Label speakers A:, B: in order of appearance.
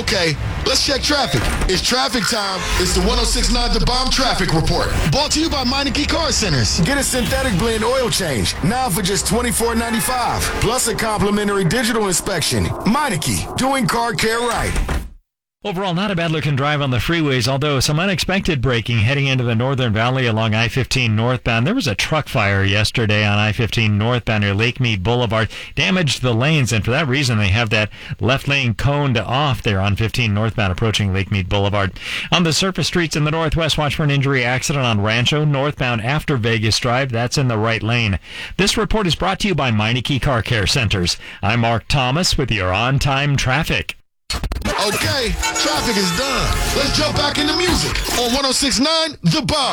A: Okay, let's check traffic. It's traffic time. It's the 106.9 The Bomb Traffic Report. Brought to you by Meineke Car Centers. Get a synthetic blend oil change now for just $24.95. Plus a complimentary digital inspection. Meineke, doing car care right.
B: Overall, not a bad-looking drive on the freeways, although some unexpected braking heading into the Northern Valley along I-15 northbound. There was a truck fire yesterday on I-15 northbound near Lake Mead Boulevard. Damaged the lanes, and for that reason, they have that left lane coned off there on 15 northbound approaching Lake Mead Boulevard. On the surface streets in the northwest, watch for an injury accident on Rancho northbound after Vegas Drive. That's in the right lane. This report is brought to you by Meineke Car Care Centers. I'm Mark Thomas with your on-time traffic.
A: Okay, traffic is done. Let's jump back into music on 106.9 The Bomb.